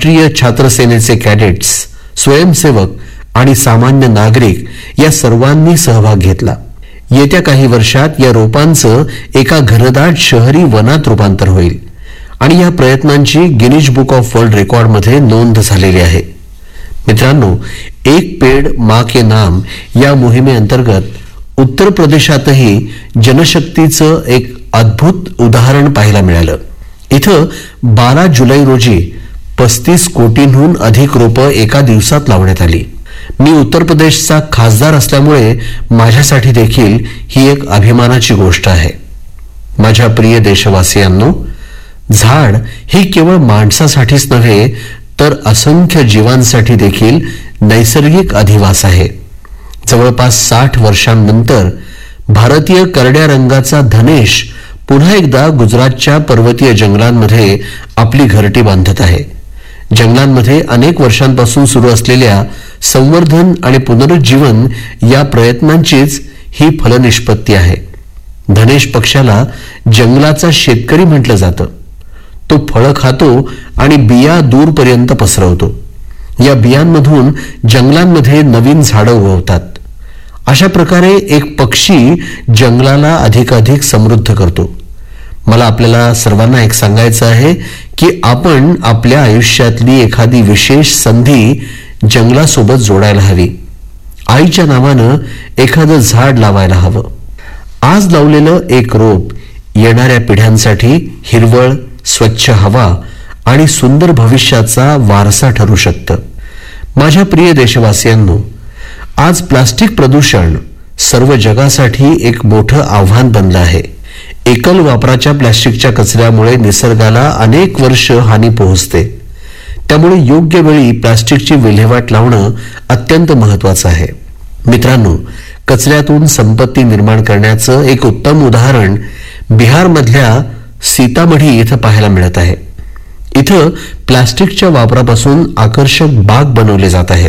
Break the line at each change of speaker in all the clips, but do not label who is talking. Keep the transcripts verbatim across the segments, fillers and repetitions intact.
राष्ट्रीय छात्र सेनेचे कॅडेट्स, स्वयंसेवक आणि सामान्य नागरिक या सर्वांनी सहभाग घेतला. येत्या काही वर्षात या रोपांचं एका घनदाट शहरी वनात रूपांतर होईल आणि या प्रयत्नांची गिनीज बुक ऑफ वर्ल्ड रेकॉर्डमध्ये नोंद झालेली आहे. मित्रांनो, एक पेड मां के नाम या मोहिमेअंतर्गत उत्तर प्रदेशातही जनशक्तीचं एक अद्भुत उदाहरण पाहायला मिळालं. इथं बारा जुलै रोजी पस्तीस कोटींहून अधिक रोपं एका दिवसात लावण्यात आली. मी उत्तर प्रदेशचा खासदार असल्यामुळे माझ्यासाठी देखील ही एक अभिमानाची गोष्ट आहे. माझ्या प्रिय देशवासियांनो, झाड ही केवळ माणसासाठीच नव्हे तर असंख्य जीवांसाठी देखील नैसर्गिक अधिवास आहे. जवळपास साठ वर्षांनंतर भारतीय करड्या रंगाचा धनेश पुन्हा एकदा गुजरातच्या पर्वतीय जंगलांमध्ये आपली घरटी बांधत आहे. जंगलांमध्ये अनेक वर्षांपासून सुरू असलेल्या संवर्धन आणि पुनरुज्जीवन या प्रयत्नांचीच ही फलनिष्पत्ती आहे. धनेश पक्षाला जंगलाचा शेतकरी म्हटलं जातं. तो फळं खातो आणि बिया दूरपर्यंत पसरवतो. या बियांमधून जंगलांमध्ये नवीन झाडं उगवतात. अशा प्रकारे एक पक्षी जंगलाला अधिकाधिक समृद्ध करतो. मला आपल्याला सर्वांना एक सांगायचं आहे की आपण आपल्या आयुष्यातली एखादी विशेष संधी जंगलासोबत जोडायला हवी. आईच्या नावानं एखादं झाड लावायला हवं. आज लावलेलं एक रोप येणाऱ्या पिढ्यांसाठी हिरवळ, स्वच्छ हवा आणि सुंदर भविष्याचा वारसा ठरू शकतं. माझ्या प्रिय देशवासियांनो, आज प्लास्टिक प्रदूषण सर्व जगासाठी एक मोठं आव्हान बनलं आहे. एकल वापराच्या प्लास्टिकच्या कचऱ्यामुळे निसर्गाला अनेक वर्ष हानी पोहोचते. त्यामुळे योग्य वेळी प्लास्टिकची विल्हेवाट लावणं अत्यंत महत्वाचं आहे. मित्रांनो, कचऱ्यातून संपत्ती निर्माण करण्याचं एक उत्तम उदाहरण बिहारमधल्या सीतामढी इथं पाहायला मिळत आहे. इथं प्लास्टिकच्या वापरापासून आकर्षक बाग बनवले जात आहेत.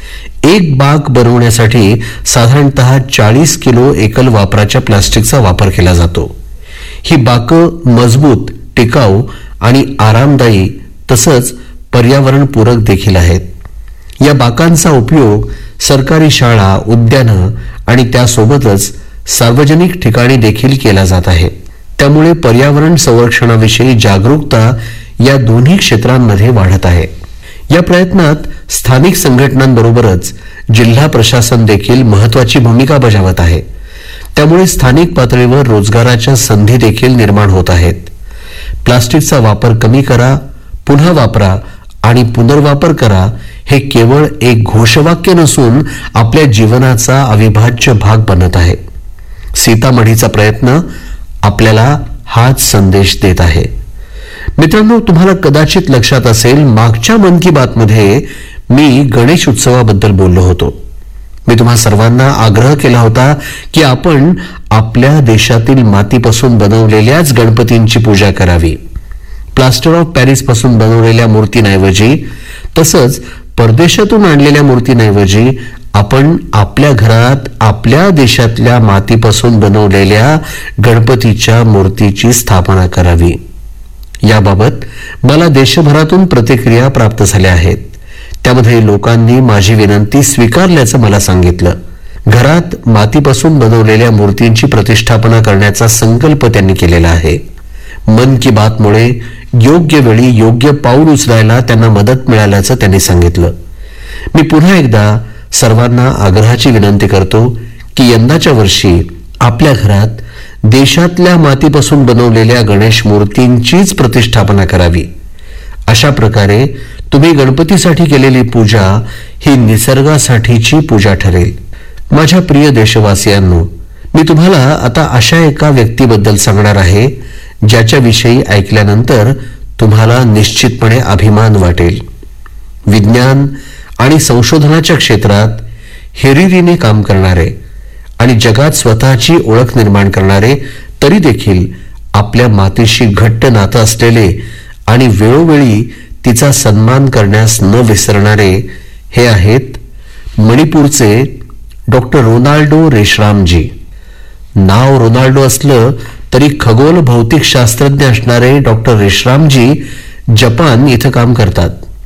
एक बाग बनवण्यासाठी साधारणतः चाळीस किलो एकल वापराच्या प्लास्टिकचा वापर केला जातो. ही बाकं मजबूत, टिकाऊ आणि आरामदायी तसंच पर्यावरणपूरक देखील आहेत. या बाकांचा उपयोग सरकारी शाळा, उद्यानं आणि त्यासोबतच सार्वजनिक ठिकाणी देखील केला जात आहे. त्यामुळे पर्यावरण संरक्षणाविषयी जागरूकता या दोन्ही क्षेत्रांमध्ये वाढत आहे. या प्रयत्नात स्थानिक संघटनांबरोबरच जिल्हा प्रशासन देखील महत्वाची भूमिका बजावत आहे. त्यामुळे स्थानिक पातळीवर रोजगाराच्या संधी देखील निर्माण होत आहेत. प्लास्टिकचा वापर कमी करा, पुन्हा वापरा आणि पुनर्वापर करा हे केवळ एक घोषवाक्य नसून आपल्या जीवनाचा अविभाज्य भाग बनत आहे. सीतामढीचा प्रयत्न आपल्याला हाच संदेश देत आहे. मित्रांनो, तुम्हाला कदाचित लक्षात असेल, मागच्या मन की बात मध्ये मी गणेश उत्सवाबद्दल बोललो होतो. मी तुम्हा सर्वांना आग्रह केला होता की आपण आपल्या देशातील मातीपासून बनवलेल्याच गणपतींची पूजा करावी. प्लास्टर ऑफ पॅरिस पासून बनवलेल्या मूर्तींऐवजी तसंच परदेशातून आणलेल्या मूर्तींऐवजी आपण आपल्या घरात आपल्या देशातल्या मातीपासून बनवलेल्या गणपतीच्या मूर्तीची स्थापना करावी. याबाबत मला देशभरातून प्रतिक्रिया प्राप्त झाल्या आहेत. त्यामध्ये लोकांनी माझी विनंती स्वीकारल्याचं मला सांगितलं. घरात मातीपासून बनवलेल्या मूर्तींची प्रतिष्ठापना करण्याचा संकल्प त्यांनी केलेला आहे. मन की बातमुळे योग्य वेळी योग्य पाऊल उचलायला त्यांना मदत मिळाल्याचं त्यांनी सांगितलं. मी पुन्हा एकदा सर्वांना आग्रहाची विनंती करतो की यंदाच्या वर्षी आपल्या घरात देशातल्या मातीपासून बनवलेल्या गणेश मूर्तींचीच प्रतिष्ठापना करावी. अशा प्रकारे तुम्ही गणपतीसाठी केलेली पूजा ही निसर्गासाठीची पूजा ठरेल. माझ्या प्रिय देशवासियांनो, मी तुम्हाला आता अशा एका व्यक्तीबद्दल सांगणार आहे ज्याच्याविषयी ऐकल्यानंतर तुम्हाला निश्चितपणे अभिमान वाटेल. विज्ञान आणि संशोधनाच्या क्षेत्रात हिरिरीने काम करणारे आणि जगात स्वतःची ओळख निर्माण करणारे, तरी देखील आपल्या मातीशी घट्ट नातं असलेले आणि वेळोवेळी तिचा सन्मान करण्यास न विसरणारे हे आहेत मणिपूरचे डॉक्टर रोनाल्डो रेशरामजी. नाव रोनाल्डो असलं तरी खगोल भौतिक शास्त्रज्ञ असणारे डॉक्टर रेशरामजी जपान इथं काम करतात.